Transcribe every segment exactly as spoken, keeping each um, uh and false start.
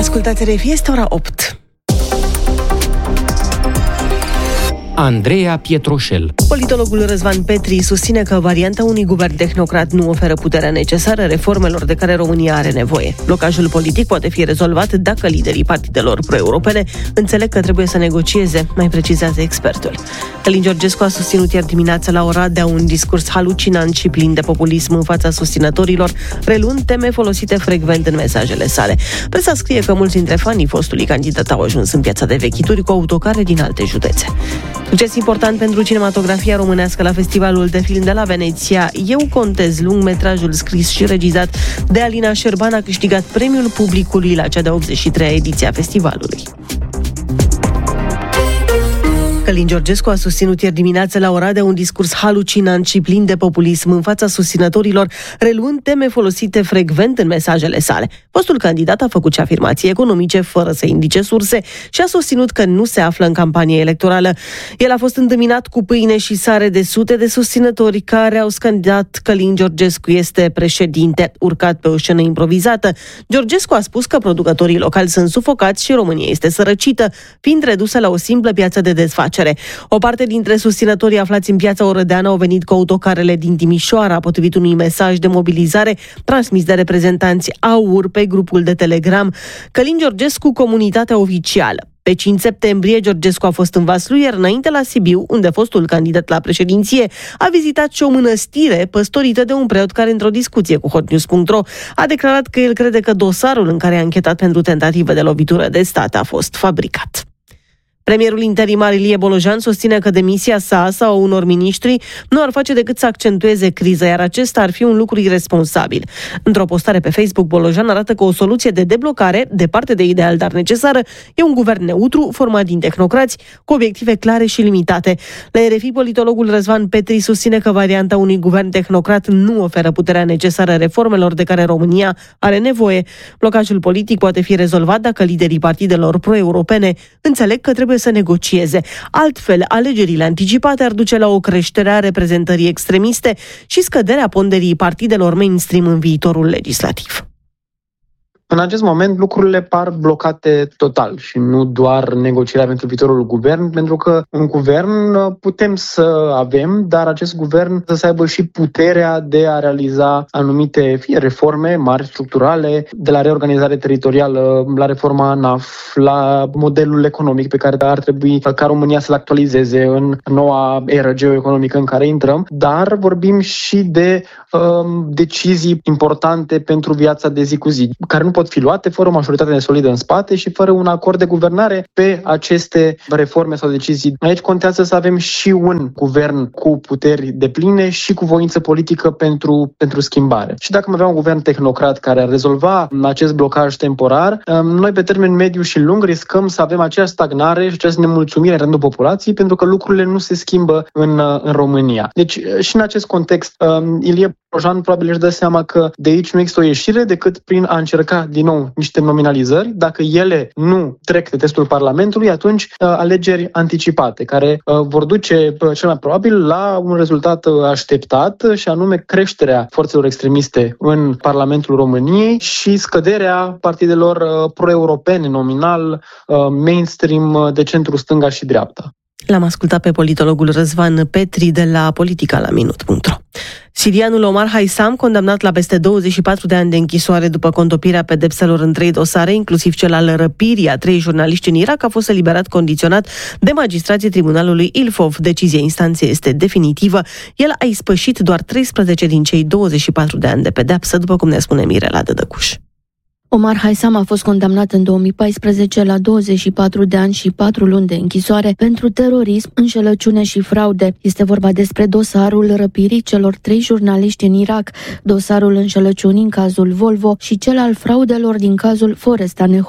Ascultați R F I, este ora opt. Andreea Pietroșel. Politologul Răzvan Petri susține că varianta unui guvern tehnocrat nu oferă puterea necesară reformelor de care România are nevoie. Blocajul politic poate fi rezolvat dacă liderii partidelor pro-europene înțeleg că trebuie să negocieze, mai precizează expertul. Călin Georgescu a susținut ieri dimineață la Oradea un discurs halucinant și plin de populism în fața susținătorilor, reluând teme folosite frecvent în mesajele sale. Presa scrie că mulți dintre fanii fostului candidat au ajuns în Piața de Vechituri cu autocare din alte județe. Succes important pentru cinematografia românească la Festivalul de Film de la Veneția. Eu contez, lungmetrajul scris și regizat de Alina Șerban, a câștigat premiul publicului la cea de optzeci și treia ediție a festivalului. Călin Georgescu a susținut ieri dimineață la Oradea un discurs halucinant și plin de populism în fața susținătorilor, reluând teme folosite frecvent în mesajele sale. Fostul candidat a făcut și afirmații economice fără să indice surse și a susținut că nu se află în campanie electorală. El a fost întâmpinat cu pâine și sare de sute de susținători care au scandat Călin Georgescu este președinte. Urcat pe o scenă improvizată, Georgescu a spus că producătorii locali sunt sufocați și România este sărăcită, fiind redusă la o simplă piață de desfacere. O parte dintre susținătorii aflați în Piața Orădeană au venit cu autocarele din Timișoara, potrivit unui mesaj de mobilizare transmis de reprezentanți AUR pe grupul de Telegram Călin Georgescu, comunitatea oficială. Pe cinci septembrie, Georgescu a fost în Vaslui, iar înainte la Sibiu, unde fostul candidat la președinție a vizitat și o mănăstire păstorită de un preot care, într-o discuție cu hotnews punct ro, a declarat că el crede că dosarul în care a închetat pentru tentativă de lovitură de stat a fost fabricat. Premierul interimar Ilie Bolojan susține că demisia sa sau a unor miniștri nu ar face decât să accentueze criza, iar acesta ar fi un lucru irresponsabil. Într-o postare pe Facebook, Bolojan arată că o soluție de deblocare, departe de ideal, dar necesară, e un guvern neutru, format din tehnocrați, cu obiective clare și limitate. La R F I, politologul Răzvan Petri susține că varianta unui guvern tehnocrat nu oferă puterea necesară reformelor de care România are nevoie. Blocajul politic poate fi rezolvat dacă liderii partidelor pro-europene înțeleg că trebuie să negocieze. Altfel, alegerile anticipate ar duce la o creștere a reprezentării extremiste și scăderea ponderii partidelor mainstream în viitorul legislativ. În acest moment lucrurile par blocate total și nu doar negocierea pentru viitorul guvern, pentru că un guvern putem să avem, dar acest guvern să aibă și puterea de a realiza anumite fie reforme mari, structurale, de la reorganizare teritorială, la reforma ANAF, la modelul economic pe care ar trebui ca România să-l actualizeze în noua eră geoeconomică în care intrăm, dar vorbim și de um, decizii importante pentru viața de zi cu zi, care nu pot fi luate fără o majoritate solidă în spate și fără un acord de guvernare pe aceste reforme sau decizii. Aici contează să avem și un guvern cu puteri depline și cu voință politică pentru, pentru schimbare. Și dacă am avea un guvern tehnocrat care ar rezolva acest blocaj temporar, noi pe termen mediu și lung riscăm să avem aceeași stagnare și aceeași nemulțumire în rândul populației, pentru că lucrurile nu se schimbă în, în România. Deci și în acest context, Ilie Bolojan probabil își dă seama că de aici nu există o ieșire decât prin a încerca din nou niște nominalizări. Dacă ele nu trec de testul Parlamentului, atunci uh, alegeri anticipate, care uh, vor duce uh, cel mai probabil la un rezultat uh, așteptat, și anume creșterea forțelor extremiste în Parlamentul României și scăderea partidelor uh, pro-europene, nominal, uh, mainstream, uh, de centru stânga și dreapta. L-am ascultat pe politologul Răzvan Petri de la politica la minut punct ro. Sirianul Omar Haisam, condamnat la peste douăzeci și patru de ani de închisoare după contopirea pedepselor în trei dosare, inclusiv cel al răpirii a trei jurnaliști în Irak, a fost eliberat condiționat de magistrații tribunalului Ilfov. Decizia instanței este definitivă. El a ispășit doar treisprezece din cei douăzeci și patru de ani de pedepsă, după cum ne spune Mirela Dădăcuș. Omar Haisam a fost condamnat în două mii paisprezece la douăzeci și patru de ani și patru luni de închisoare pentru terorism, înșelăciune și fraude. Este vorba despre dosarul răpirii celor trei jurnaliști în Irak, dosarul înșelăciunii în cazul Volvo și cel al fraudelor din cazul Foresta Nehoiu.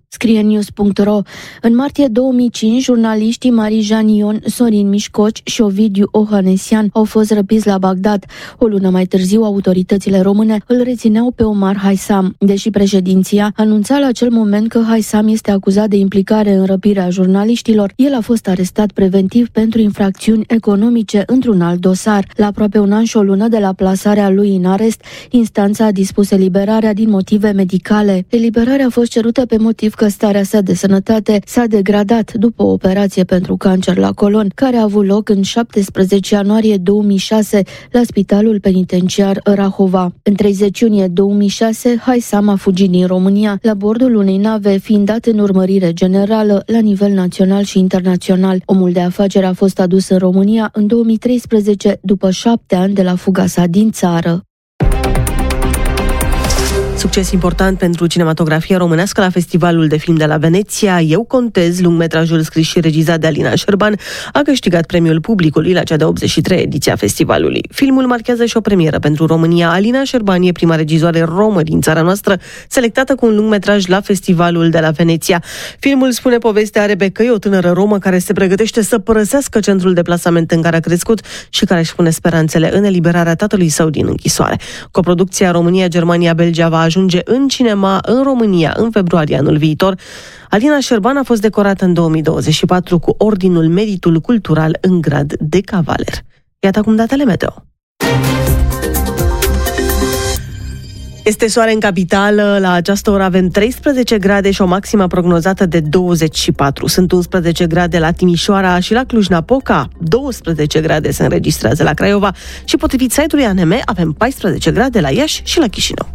scrie news punct ro. În martie două mii cinci, jurnaliștii Marijan Ion, Sorin Mișcoci și Ovidiu Ohanesian au fost răpiți la Bagdad. O lună mai târziu, autoritățile române îl rețineau pe Omar Haisam. Deși președinția anunța la acel moment că Haisam este acuzat de implicare în răpirea jurnaliștilor, el a fost arestat preventiv pentru infracțiuni economice într-un alt dosar. La aproape un an și o lună de la plasarea lui în arest, instanța a dispus eliberarea din motive medicale. Eliberarea a fost cerută pe motiv că starea sa de sănătate s-a degradat după o operație pentru cancer la colon, care a avut loc în șaptesprezece ianuarie două mii șase la Spitalul Penitenciar Rahova. În treizeci iunie două mii șase, Haisam a fugit din România la bordul unei nave, fiind dat în urmărire generală la nivel național și internațional. Omul de afaceri a fost adus în România în două mii treisprezece, după șapte ani de la fuga sa din țară. Succes important pentru cinematografia românească la Festivalul de Film de la Veneția. Eu contez, lungmetrajul scris și regizat de Alina Șerban, a câștigat premiul publicului la cea de optzeci și treia ediție a festivalului. Filmul marchează și o premieră pentru România. Alina Șerban e prima regizoare romă din țara noastră selectată cu un lungmetraj la Festivalul de la Veneția. Filmul spune povestea Rebecăi, o tânără romă care se pregătește să părăsească centrul de plasament în care a crescut și care își pune speranțele în eliberarea tatălui său din închisoare. Coproducția România-Germania-Belgia va ajunge în cinema în România în februarie anul viitor. Alina Șerban a fost decorată în două mii douăzeci și patru cu Ordinul Meritul Cultural în grad de cavaler. Iată acum datele meteo. Este soare în capitală, la această oră avem treisprezece grade și o maximă prognozată de douăzeci și patru. Sunt unsprezece grade la Timișoara și la Cluj-Napoca, douăsprezece grade se înregistrează la Craiova și potrivit site-ului A N M avem paisprezece grade la Iași și la Chișinău.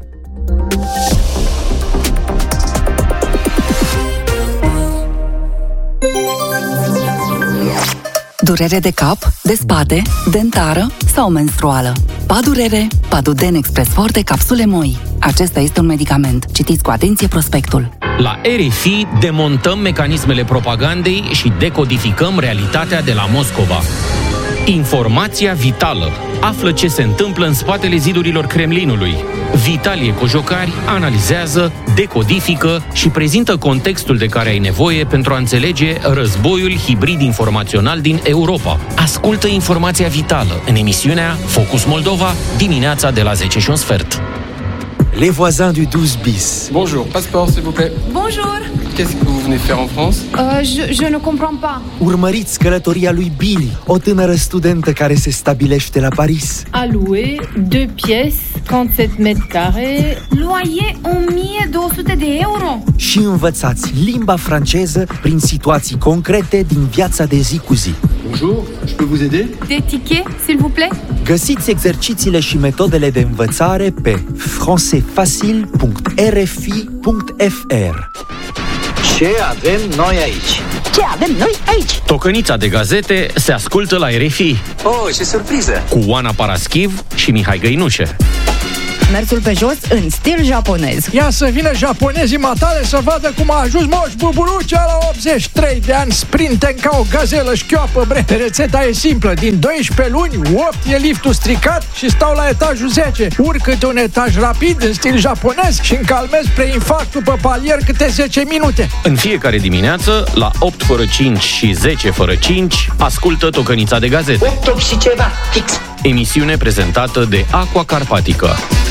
Durere de cap, de spate, dentară sau menstruală. Padurere, Paduden Express Forte Capsule Moi. Acesta este un medicament. Citiți cu atenție prospectul. La R F I demontăm mecanismele propagandei și decodificăm realitatea de la Moscova. Informația vitală. Află ce se întâmplă în spatele zidurilor Kremlinului. Vitalie Cojocari analizează, decodifică și prezintă contextul de care ai nevoie pentru a înțelege războiul hibrid informațional din Europa. Ascultă Informația vitală în emisiunea Focus Moldova, dimineața de la zece și un sfert. Les voisins du douze bis. Bonjour, passeport s'il vous plaît. Bonjour. Qu'est-ce que vous venez faire en France? Euh, je, je ne comprends pas. Urmăriți călătoria lui Billy, o tânără studentă care se stabilește la Paris. A louer, deux pièces, trente-sept mètres carrés. Loyer o mie două sute de euro. Și învățați limba franceză prin situații concrete din viața de zi cu zi. Bonjour, je peux vous aider? Des tickets, s'il vous plaît. Găsiți exercițiile și metodele de învățare pe français facile punct r f i punct f r. Ce avem noi aici? Ce avem noi aici? Tocănița de gazete se ascultă la R F I. Oh, ce surpriză! Cu Oana Paraschiv și Mihai Găinușe. Mersul pe jos în stil japonez. Ia să vină japonezii matale să vadă cum a ajuns Moș Bubulucea la optzeci și trei de ani, sprinten ca o gazelă șchioapă, bre. Rețeta e simplă, din doisprezece luni, opt e liftul stricat și stau la etajul zece. Urc câte un etaj rapid în stil japonez și încalmez spre infarctul pe palier câte zece minute. În fiecare dimineață, la opt fără cinci și zece fără cinci, ascultă Tocănița de gazete. opt și ceva, fix. Emisiune prezentată de Aqua Carpatica.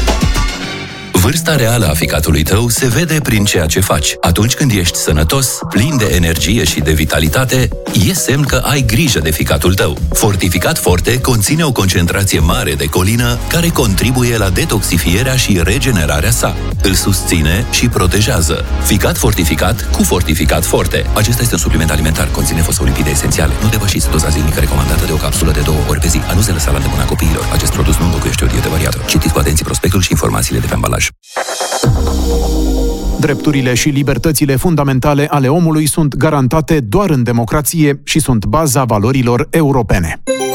Vârsta reală a ficatului tău se vede prin ceea ce faci. Atunci când ești sănătos, plin de energie și de vitalitate, e semn că ai grijă de ficatul tău. Fortificat Forte conține o concentrație mare de colină care contribuie la detoxifierea și regenerarea sa. Îl susține și protejează. Ficat fortificat cu Fortificat Forte. Acesta este un supliment alimentar. Conține fosfolipide esențiale. Nu depășiți doza zilnică recomandată de o capsulă de două ori pe zi. A nu se lăsa la îndemâna copiilor. Acest produs nu înlocuiește o dietă variată. Citiți cu atenție prospectul și informațiile de pe ambalaj. Drepturile și libertățile fundamentale ale omului sunt garantate doar în democrație și sunt baza valorilor europene.